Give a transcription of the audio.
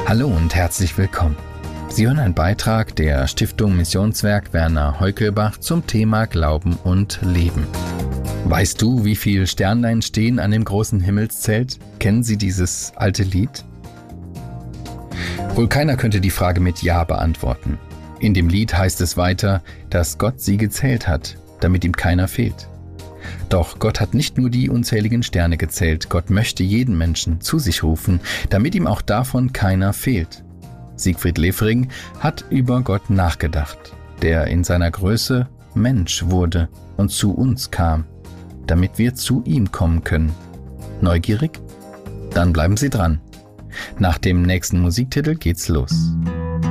Hallo und herzlich willkommen. Sie hören einen Beitrag der Stiftung Missionswerk Werner Heukelbach zum Thema Glauben und Leben. Weißt du, wie viele Sternlein stehen an dem großen Himmelszelt? Kennen Sie dieses alte Lied? Wohl keiner könnte die Frage mit Ja beantworten. In dem Lied heißt es weiter, dass Gott sie gezählt hat, damit ihm keiner fehlt. Doch Gott hat nicht nur die unzähligen Sterne gezählt, Gott möchte jeden Menschen zu sich rufen, damit ihm auch davon keiner fehlt. Siegfried Lefring hat über Gott nachgedacht, der in seiner Größe Mensch wurde und zu uns kam, damit wir zu ihm kommen können. Neugierig? Dann bleiben Sie dran. Nach dem nächsten Musiktitel geht's los.